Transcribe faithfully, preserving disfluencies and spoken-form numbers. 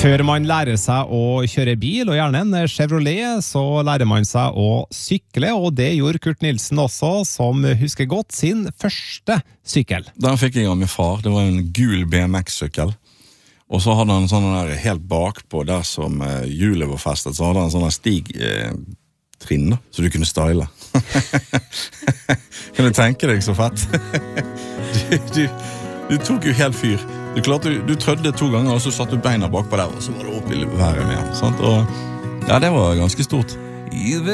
Før man lærer seg å kjøre bil, og gjerne en Chevrolet, så lærer man seg å sykle, og det gjorde Kurt Nilsen også, som husker godt sin første sykkel. Den fikk jeg av min far, det var en gul B M X-sykkel. Og så hadde han sånn der helt bakpå, der som eh, hjulet var festet, så hadde han sånn stigtrinn, eh, så du kunne style. Kan du tenke deg så fett? du, du, du tok jo helt fyr. Du klarte, du trødde to ganger, og så satt du beina bak på der, og så var det opp i været med. Sant? Og ja, det var ganske stort.